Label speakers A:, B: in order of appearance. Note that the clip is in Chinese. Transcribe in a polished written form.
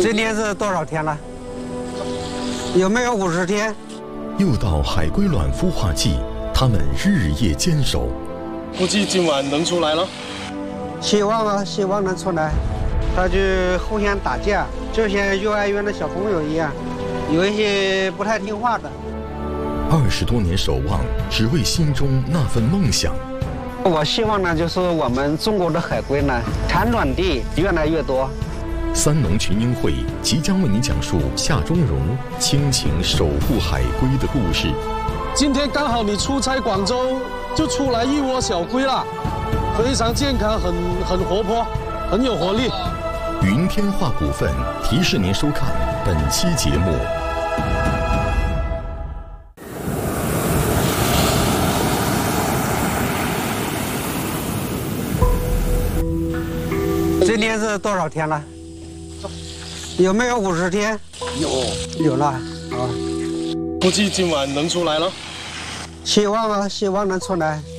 A: 今天是多少天了？有没有50天？
B: 又到海龟卵孵化季，他们日夜坚守。
C: 估计今晚能出来了。
A: 希望啊，希望能出来。他就互相打架，就像幼儿园的小朋友一样，有一些不太听话的。
B: 20多年守望，只为心中那份梦想。
A: 我希望呢，就是我们中国的海龟呢，产卵地越来越多。
B: 三农群英会即将为你讲述夏中荣亲情守护海龟的故事。
C: 今天刚好你出差广州，就出来一窝小龟了，非常健康，很活泼，很有活力。
B: 云天化股份提示您收看本期节目。
A: 今天是多少天了？有没有50天？有了啊。
C: 估计今晚能出来了。
A: 希望啊，希望能出来。